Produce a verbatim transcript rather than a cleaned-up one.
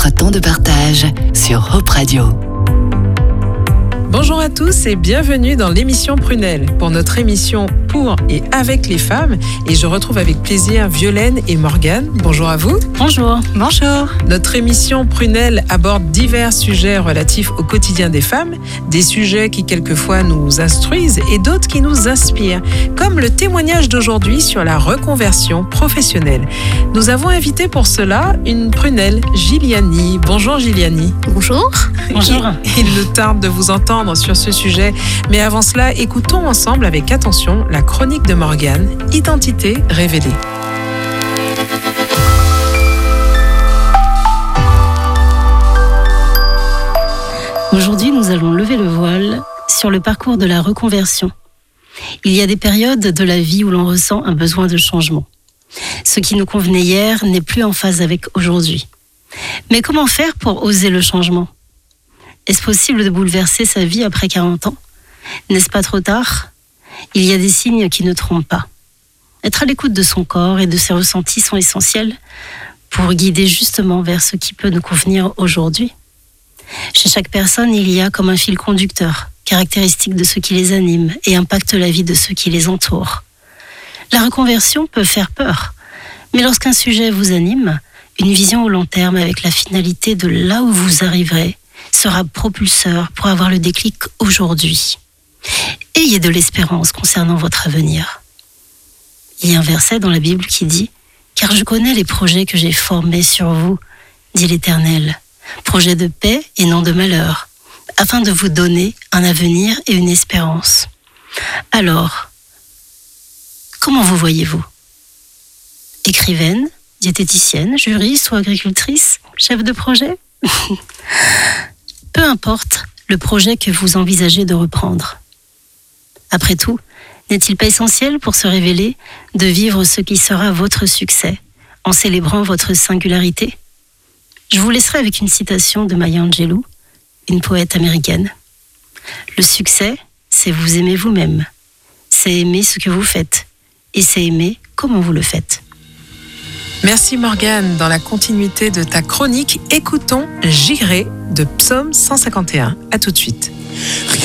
votre temps de partage sur Hope Radio. Bonjour à tous et bienvenue dans l'émission Prunelle, pour notre émission pour et avec les femmes. Et je retrouve avec plaisir Violaine et Morgane. Bonjour à vous. Bonjour. Bonjour. Notre émission Prunelle aborde divers sujets relatifs au quotidien des femmes, des sujets qui quelquefois nous instruisent et d'autres qui nous inspirent, comme le témoignage d'aujourd'hui sur la reconversion professionnelle. Nous avons invité pour cela une prunelle, Giliani. Bonjour Giliani. Bonjour. Bonjour. Il, il nous tarde de vous entendre sur ce sujet, mais avant cela, écoutons ensemble avec attention la chronique de Morgane, Identité révélée. Aujourd'hui, nous allons lever le voile sur le parcours de la reconversion. Il y a des périodes de la vie où l'on ressent un besoin de changement. Ce qui nous convenait hier n'est plus en phase avec aujourd'hui. Mais comment faire pour oser le changement ? Est-ce possible de bouleverser sa vie après quarante ans ? N'est-ce pas trop tard ? Il y a des signes qui ne trompent pas. Être à l'écoute de son corps et de ses ressentis sont essentiels pour guider justement vers ce qui peut nous convenir aujourd'hui. Chez chaque personne, il y a comme un fil conducteur, caractéristique de ce qui les anime et impacte la vie de ceux qui les entourent. La reconversion peut faire peur, mais lorsqu'un sujet vous anime, une vision au long terme avec la finalité de là où vous arriverez sera propulseur pour avoir le déclic aujourd'hui. Ayez de l'espérance concernant votre avenir. Il y a un verset dans la Bible qui dit « Car je connais les projets que j'ai formés sur vous, dit l'Éternel, projets de paix et non de malheur, afin de vous donner un avenir et une espérance. » Alors, comment vous voyez-vous ? Écrivaine, diététicienne, juriste ou agricultrice, chef de projet ? Peu importe le projet que vous envisagez de reprendre. Après tout, n'est-il pas essentiel pour se révéler de vivre ce qui sera votre succès en célébrant votre singularité ? Je vous laisserai avec une citation de Maya Angelou, une poète américaine. Le succès, c'est vous aimer vous-même. C'est aimer ce que vous faites. Et c'est aimer comment vous le faites. Merci Morgane. Dans la continuité de ta chronique, écoutons J'irai de Psaume cent cinquante et un. À tout de suite.